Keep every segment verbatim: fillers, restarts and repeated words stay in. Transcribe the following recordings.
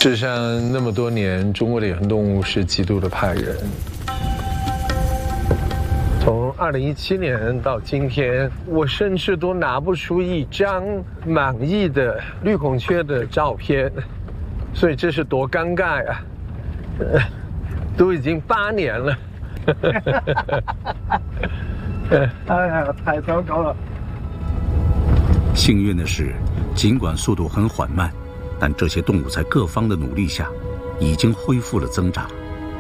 这上那么多年，中国的野生动物是极度的怕人。从二零一七年到今天，我甚至都拿不出一张满意的绿孔雀的照片，所以这是多尴尬呀！呃，都已经八年了。 哎呀，太糟糕了！ 幸运的是，尽管速度很缓慢，但这些动物在各方的努力下，已经恢复了增长。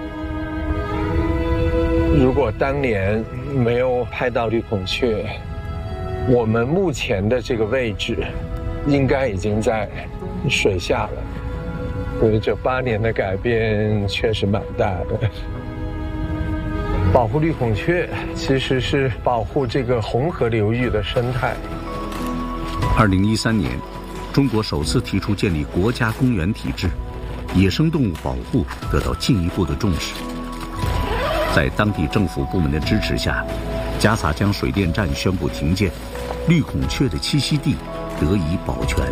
如果当年没有拍到绿孔雀，我们目前的这个位置，应该已经在水下了。所以这八年的改变确实蛮大的。保护绿孔雀其实是保护这个红河流域的生态。 二零一三年，中国首次提出建立国家公园体制，野生动物保护得到进一步的重视。在当地政府部门的支持下，贾洒江水电站宣布停建，绿孔雀的栖息地得以保全。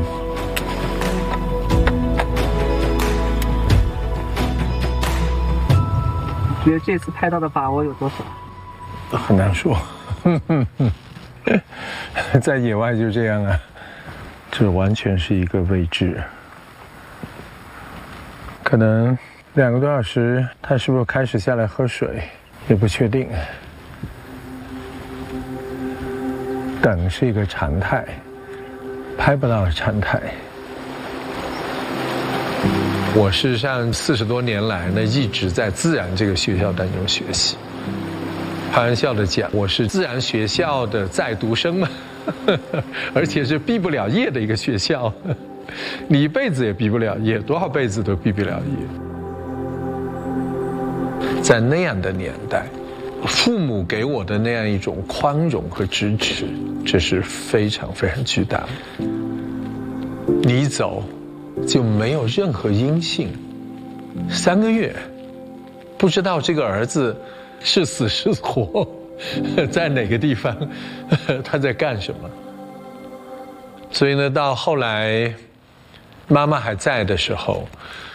你觉得这次拍到的把握有多少？ 很难说，在野外就这样啊，这完全是一个未知。可能两个多小时，它是不是开始下来喝水，也不确定。等是一个常态，拍不到的常态。我事实上四十多年来呢，一直在自然这个学校当中学习。开玩笑的讲，我是自然学校的在读生嘛，而且是毕不了业的一个学校。你一辈子也毕不了业，多少辈子都毕不了业。在那样的年代，父母给我的那样一种宽容和支持，这是非常非常巨大的。你走就没有任何音信，三个月不知道这个儿子是死是活，在哪个地方，他在干什么。所以呢，到后来妈妈还在的时候，